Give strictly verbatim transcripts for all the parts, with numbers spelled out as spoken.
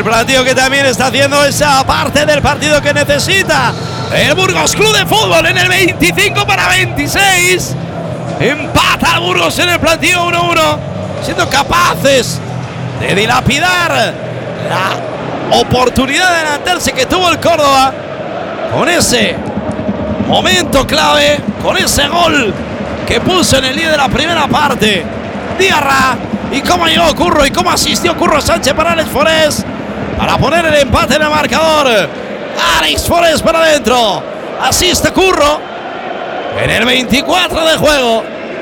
plantío que también está haciendo esa parte del partido que necesita el Burgos Club de Fútbol en el veinticinco para veintiséis. Empata el Burgos en el plantío uno uno, siendo capaces de dilapidar la oportunidad de adelantarse que tuvo el Córdoba con ese momento clave, con ese gol que puso en el líder de la primera parte Diarra, y cómo llegó Curro y cómo asistió Curro Sánchez para Alex Forés para poner el empate en el marcador. Alex Forés para adentro, asiste Curro en el veinticuatro de juego.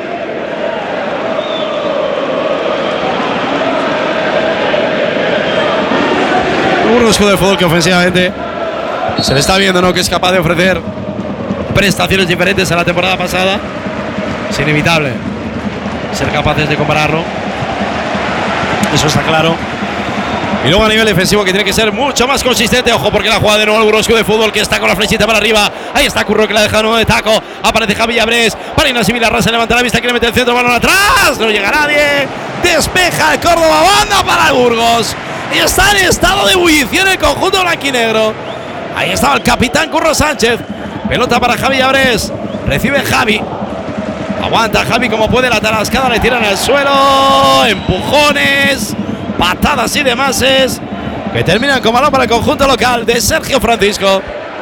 Burgos Club de Fútbol que ofensivamente se le está viendo, ¿no?, que es capaz de ofrecer prestaciones diferentes a la temporada pasada. Es inevitable ser capaces de compararlo, eso está claro. Y luego a nivel defensivo que tiene que ser mucho más consistente. Ojo porque la jugada de nuevo el Burgos Club de Fútbol que está con la flechita para arriba. Ahí está Curro que la deja de nuevo de taco. Aparece Javi Llabrés para Ignacio Vilarrasa, levanta la vista, quiere meter el centro, balón atrás, no llega nadie. Despeja el Córdoba, banda para el Burgos. Y está en estado de ebullición el conjunto blanquinegro. Ahí estaba el capitán Curro Sánchez. Pelota para Javi Llabrés. Recibe Javi. Aguanta Javi como puede, la tarascada le tiran al suelo. Empujones, patadas y demás es que terminan con balón para el conjunto local de Sergio Francisco.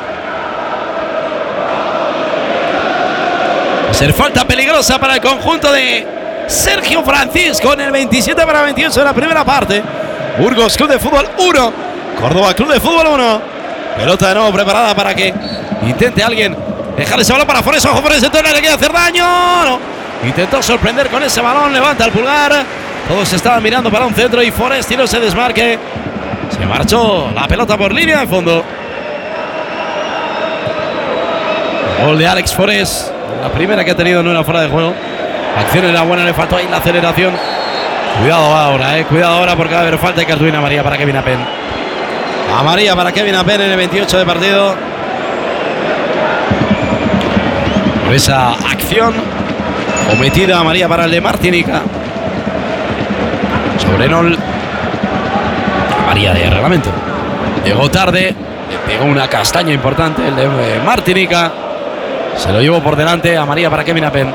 Ser falta peligrosa para el conjunto de Sergio Francisco en el veintisiete para veintiocho de la primera parte. Burgos Club de Fútbol uno, Córdoba Club de Fútbol uno. Pelota de nuevo preparada para que intente alguien dejar ese balón para Forés. Ojo, Forés entonces le quiere hacer daño. No. Intentó sorprender con ese balón, levanta el pulgar. Todos estaban mirando para un centro y Forés tiró ese desmarque. Se marchó la pelota por línea de fondo. Gol de Alex Forés. La primera que ha tenido, no era fuera de juego. La acción era buena, le faltó ahí la aceleración. Cuidado ahora, eh. Cuidado ahora porque va a haber falta de cartulina amarilla para Kevin Apen. Amarilla para Kevin Apen en el veintiocho de partido. Por esa acción cometida, amarilla para el de Martinica. Sobrenol. Amarilla de reglamento. Llegó tarde, le pegó una castaña importante el de Martinica. Se lo llevó por delante, amarilla para Kevin Apen.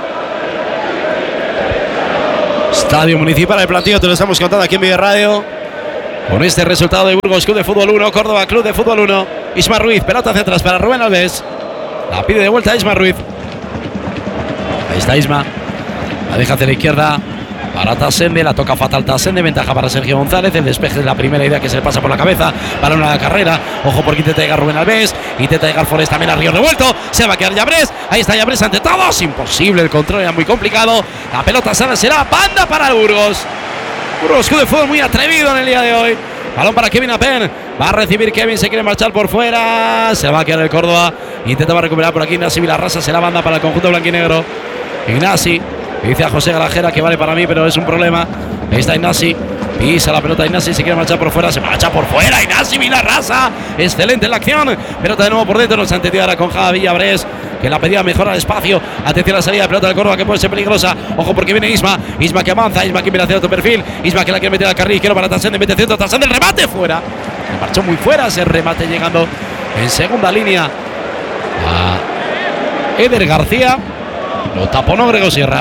Estadio Municipal, el plantillo te lo estamos contando aquí en Video Radio. Con este resultado de Burgos Club de Fútbol uno, Córdoba Club de Fútbol uno. Isma Ruiz, pelota hacia atrás para Rubén Alves. La pide de vuelta Isma Ruiz. Ahí está Isma. La deja hacia la izquierda para Tasende. La toca fatal Tasende. Ventaja para Sergio González. El despeje es la primera idea que se le pasa por la cabeza. Para una carrera. Ojo porque intenta llegar Rubén Alves. Intenta llegar Forés también a Río Revuelto. Se va a quedar Llabrés. Ahí está Llabrés ante todos. Imposible. El control era muy complicado. La pelota sana será banda para el Burgos. Burgos Club de Fútbol muy atrevido en el día de hoy. Balón para Kevin Apen. Va a recibir Kevin. Se quiere marchar por fuera. Se va a quedar el Córdoba. Intenta recuperar por aquí Ignasi Vilarrasa. Será banda para el conjunto blanquinegro. Ignasi. Dice a José Galajera que vale para mí, pero es un problema. Ahí está Ignasi. Pisa la pelota Ignasi. Se quiere marchar por fuera. Se marcha por fuera. Ignasi Vilarrasa. Excelente la acción. Pelota de nuevo por dentro. Nos ha entendido ahora con Javi Llabrés, que la pedía mejor al espacio. Atención a la salida de pelota del Córdoba que puede ser peligrosa. Ojo porque viene Isma. Isma que avanza. Isma que viene hacia otro perfil. Isma que la quiere meter al carril izquierdo para Tasende. Mete centro. Tasende. El remate fuera. Se marchó muy fuera ese remate llegando en segunda línea a Eder García. Lo taponó Grego Sierra.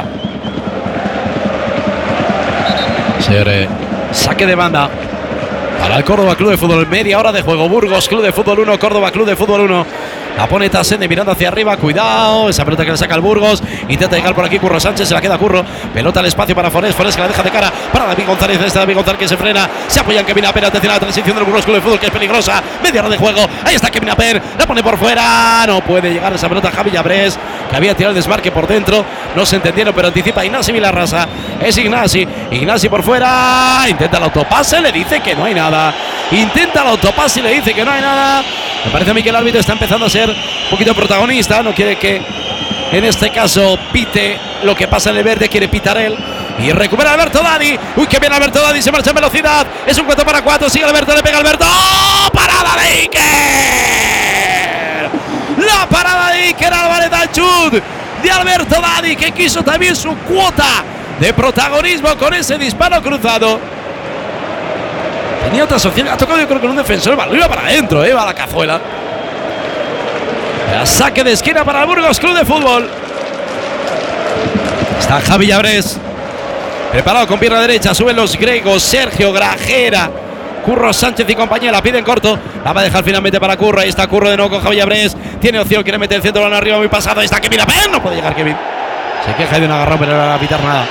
Ser saque de banda para el Córdoba Club de Fútbol. Media hora de juego. Burgos Club de Fútbol uno, Córdoba Club de Fútbol uno. La pone Tasende mirando hacia arriba. Cuidado. Esa pelota que le saca el Burgos. Intenta llegar por aquí Curro Sánchez. Se la queda Curro. Pelota al espacio para Forés. Forés que la deja de cara para David González. Este David González que se frena. Se apoya en Kevin Apen. Atención a la transición del Burgos Club de Fútbol que es peligrosa. Media hora de juego. Ahí está Kevin Apen. La pone por fuera. No puede llegar esa pelota Javi Llabrés, que había tirado el desmarque por dentro. No se entendieron, pero anticipa Ignasi Vilarrasa. Es Ignasi. Ignasi por fuera. Intenta el autopase. Le dice que no hay nada. Intenta el autopase y le dice que no hay nada. Me parece a mí que el árbitro está empezando a ser un poquito protagonista. No quiere que en este caso pite lo que pasa en el verde. Quiere pitar él. Y recupera Alberto Dadi. Uy, que bien Alberto Dadi. Se marcha en velocidad. Es un cuatro para cuatro. Sigue Alberto. Le pega Alberto. ¡Oh! ¡Parada de Iker! La parada de Iker Álvarez al chut de Alberto Dadi, que quiso también su cuota de protagonismo con ese disparo cruzado. Tenía otras opciones. Ha tocado yo creo con un defensor. El balón iba para adentro, eh, va a la cazuela. El saque de esquina para el Burgos Club de Fútbol. Está Javi Llabrés. Preparado con pierna derecha. Suben los griegos. Sergio Grajera. Curro Sánchez y compañía. La piden corto. La va a dejar finalmente para Curro. Ahí está Curro de nuevo con Javi Llabrés. Tiene opción. Quiere meter el centro balón arriba. Muy pasado. Ahí está Kevin Apen. No puede llegar Kevin. Se queja de un agarrón, pero no le van a pitar nada.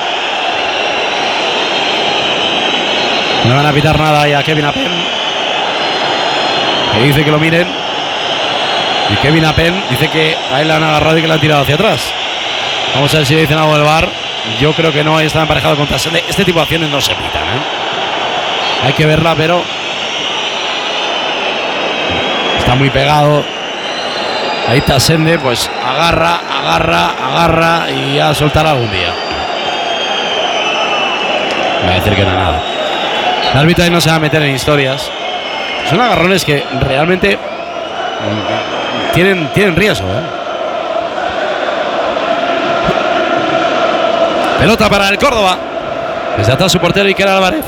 No le van a pitar nada ahí a Kevin Apen. Que dice que lo miren. Y Kevin Apen dice que a él le han agarrado y que le han tirado hacia atrás. Vamos a ver si le dicen algo del V A R. Yo creo que no, ahí está emparejado con Tasende. Este tipo de acciones no se pitan, ¿eh? Hay que verla, pero está muy pegado. Ahí Tasende, pues agarra, agarra, agarra y ya soltará algún día. Me va a decir que no es nada. El árbitro ahí no se va a meter en historias. Son agarrones que realmente tienen, tienen riesgo, ¿eh? Pelota para el Córdoba. Desde atrás su portero Iker Álvarez.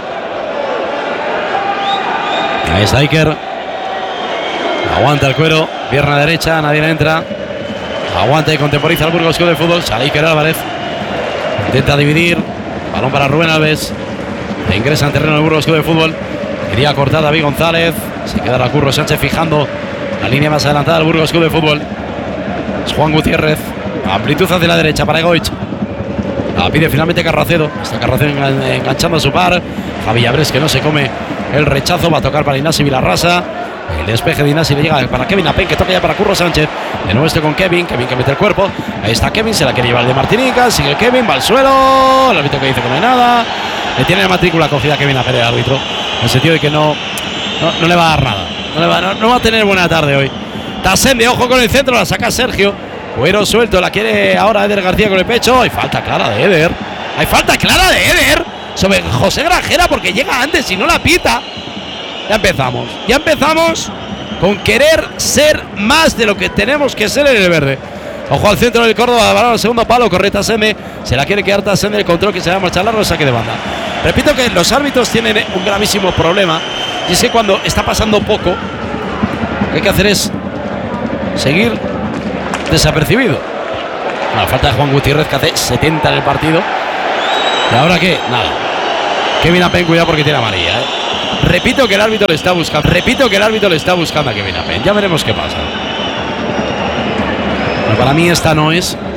Ahí está Iker. Aguanta el cuero. Pierna derecha, nadie le entra. Aguanta y contemporiza el Burgos Club de Fútbol. Sale Iker Álvarez. Intenta dividir. Balón para Rubén Alves. E ingresa en terreno del Burgos Club de Fútbol. Quería cortar David González. Se queda la Curro Sánchez fijando la línea más adelantada del Burgos Club de Fútbol. Es Juan Gutiérrez. Amplitud hacia la derecha para Egoich. La pide finalmente Carracedo. Está Carracedo enganchando a su par. Javi Llabrés que no se come el rechazo. Va a tocar para Inasi Vilarrasa. El despeje de Inasi le llega para Kevin Apen, que toca ya para Curro Sánchez. De nuevo este con Kevin. Kevin que mete el cuerpo. Ahí está Kevin. Se la quiere llevar el de Martinica. Sigue Kevin. Va al suelo. El árbitro que dice que no hay nada. Le tiene la matrícula cogida a Kevin Apen, el árbitro. En el sentido de que no, no, no le va a dar nada. No, le va, no, no va a tener buena tarde hoy. Tasende, ojo con el centro. La saca Sergio. Cuero suelto, la quiere ahora Eder García con el pecho. Hay falta clara de Eder. Hay falta clara de Eder sobre José Grajera porque llega antes y no la pita. Ya empezamos. Ya empezamos con querer ser más de lo que tenemos que ser en el verde. Ojo al centro del Córdoba, balón al segundo palo, corre Tasende. Se la quiere quedar Tasende, el control que se va a marchar largo, saque de banda. Repito que los árbitros tienen un gravísimo problema. Y es que cuando está pasando poco, lo que hay que hacer es seguir desapercibido. La falta de Juan Gutiérrez que hace setenta en el partido. ¿Y ahora qué? Nada. Kevin Apen, cuidado porque tiene amarilla, ¿eh? Repito que el árbitro le está buscando. Repito que el árbitro le está buscando a Kevin Apen. Ya veremos qué pasa. Pero para mí esta no es